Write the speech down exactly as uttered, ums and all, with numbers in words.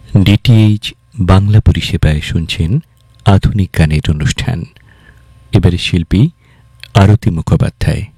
DTH Bangla পরিষেবায় শুনছেন আধুনিক গানের অনুষ্ঠান। এবারে শিল্পী আরতি মুখোপাধ্যায়।